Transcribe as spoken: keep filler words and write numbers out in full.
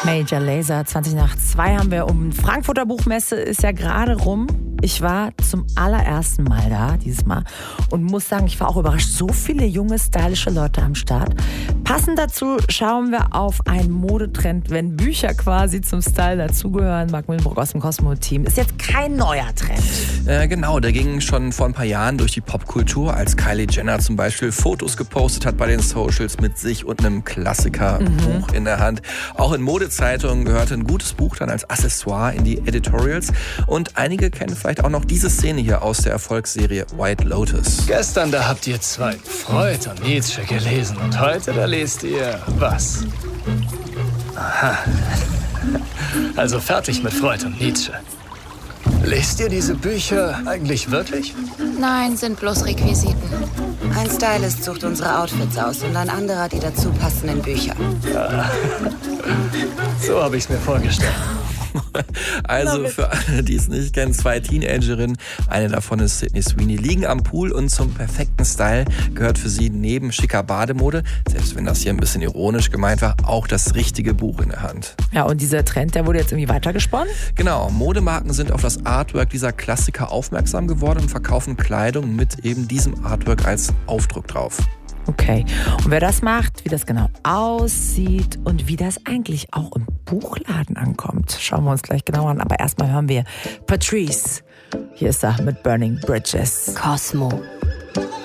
Major Lazer, zwanzig nach zwei haben wir um. Frankfurter Buchmesse ist ja gerade rum. Ich war zum allerersten Mal da, dieses Mal. Und muss sagen, ich war auch überrascht. So viele junge, stylische Leute am Start. Passend dazu schauen wir auf einen Modetrend, wenn Bücher quasi zum Style dazugehören. Marc Millenbrock aus dem Cosmo-Team. Ist jetzt kein neuer Trend. Äh, genau, der ging schon vor ein paar Jahren durch die Popkultur, als Kylie Jenner zum Beispiel Fotos gepostet hat bei den Socials mit sich und einem Klassikerbuch mhm. in der Hand. Auch in Modezeitungen gehörte ein gutes Buch dann als Accessoire in die Editorials. Und einige kennen vielleicht auch noch diese Szene hier aus der Erfolgsserie White Lotus. Gestern, da habt ihr zwei Freud und Nietzsche gelesen und heute, da lest ihr was? Aha. Also fertig mit Freud und Nietzsche. Lest ihr diese Bücher eigentlich wirklich? Nein, sind bloß Requisiten. Ein Stylist sucht unsere Outfits aus und ein anderer die dazu passenden Bücher. Ja. So habe ich es mir vorgestellt. Also für alle, die es nicht kennen, zwei Teenagerinnen, eine davon ist Sydney Sweeney, liegen am Pool und zum perfekten Style gehört für sie neben schicker Bademode, selbst wenn das hier ein bisschen ironisch gemeint war, auch das richtige Buch in der Hand. Ja, und dieser Trend, der wurde jetzt irgendwie weitergesponnen? Genau, Modemarken sind auf das Artwork dieser Klassiker aufmerksam geworden und verkaufen Kleidung mit eben diesem Artwork als Aufdruck drauf. Okay, und wer das macht, wie das genau aussieht und wie das eigentlich auch im Buchladen ankommt, schauen wir uns gleich genauer an. Aber erstmal hören wir Patrice. Hier ist er mit Burning Bridges. Cosmo.